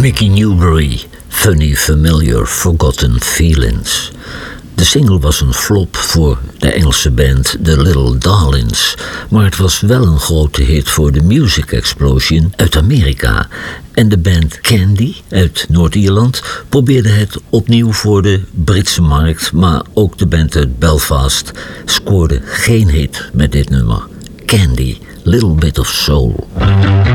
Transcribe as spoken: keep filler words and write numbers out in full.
Mickey Newbury, Funny Familiar Forgotten Feelings. De single was een flop voor de Engelse band The Little Darlings, maar het was wel een grote hit voor de Music Explosion uit Amerika. En de band Candy uit Noord-Ierland probeerde het opnieuw voor de Britse markt, maar ook de band uit Belfast scoorde geen hit met dit nummer. Candy, Little Bit of Soul.